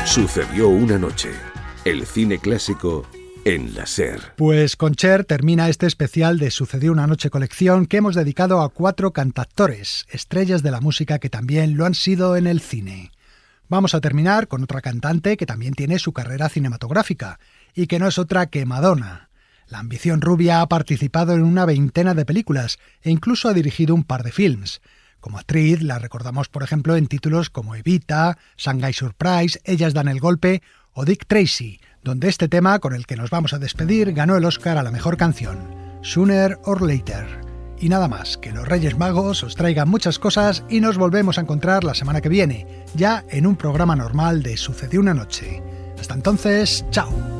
Sucedió una noche. El cine clásico en la SER. Pues con Cher termina este especial de Sucedió una noche colección que hemos dedicado a 4 cantautores, estrellas de la música que también lo han sido en el cine. Vamos a terminar con otra cantante que también tiene su carrera cinematográfica y que no es otra que Madonna. La ambición rubia ha participado en una veintena de películas e incluso ha dirigido un par de films. Como actriz la recordamos por ejemplo en títulos como Evita, Shanghai Surprise, Ellas dan el golpe o Dick Tracy, donde este tema con el que nos vamos a despedir ganó el Oscar a la mejor canción, Sooner or Later. Y nada más, que los Reyes Magos os traigan muchas cosas y nos volvemos a encontrar la semana que viene, ya en un programa normal de Sucedió una noche. Hasta entonces, chao.